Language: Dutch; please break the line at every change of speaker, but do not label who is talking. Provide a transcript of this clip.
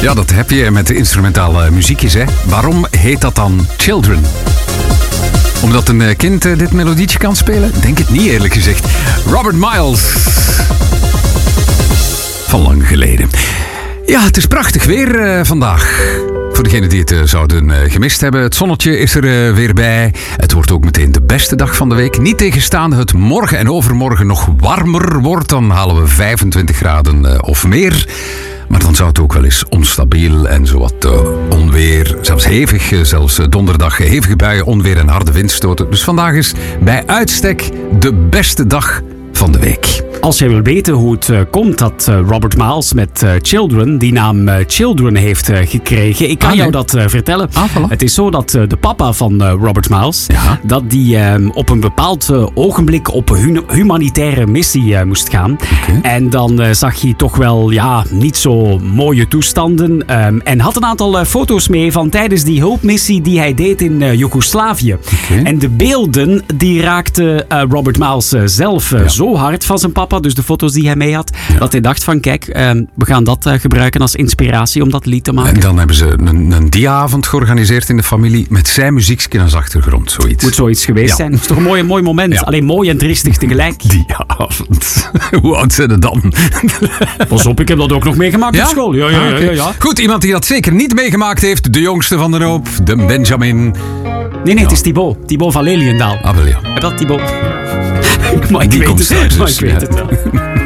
Ja, dat heb je met de instrumentale muziekjes, hè. Waarom heet dat dan Children? Omdat een kind dit melodietje kan spelen? Denk het niet, eerlijk gezegd. Robert Miles. Van lang geleden. Ja, het is prachtig weer vandaag. Voor degenen die het zouden gemist hebben. Het zonnetje is er weer bij. Het wordt ook meteen de beste dag van de week. Niet tegenstaande het morgen en overmorgen nog warmer wordt. Dan halen we 25 graden of meer. Maar dan zou het ook wel eens onstabiel en zowat onweer. Zelfs hevig, zelfs donderdag hevige buien, onweer en harde windstoten. Dus vandaag is bij uitstek de beste dag van de week.
Als jij wil weten hoe het komt dat Robert Miles met Children die naam Children heeft gekregen, ik kan jou dat vertellen.
Voilà.
Het is zo dat de papa van Robert Miles,
Ja.
dat die op een bepaald ogenblik op een humanitaire missie moest gaan.
Okay.
En dan zag hij toch wel niet zo mooie toestanden. En had een aantal foto's mee van tijdens die hulpmissie die hij deed in Joegoslavië.
Okay.
En de beelden die raakten Robert Miles zelf zo hard van zijn papa, dus de foto's die hij mee had, dat hij dacht van kijk, we gaan dat gebruiken als inspiratie om dat lied te maken.
En dan hebben ze een dia-avond georganiseerd in de familie met zijn muziekje als achtergrond, zoiets.
Moet zoiets geweest zijn. Dat is toch een mooi moment.
Ja.
Alleen mooi en triestig tegelijk.
Dia-avond. Hoe oud zijn het dan?
Pas op, ik heb dat ook nog meegemaakt op school. Ja.
Goed, iemand die dat zeker niet meegemaakt heeft, de jongste van de hoop, de Benjamin.
Nee, het is Thibaut. Thibaut van Leliendaal.
Ah, wel ja.
Heb dat Thibaut? Maar ik
Die
weet
komt
het.
straks
Maar
dus,
ik weet het wel.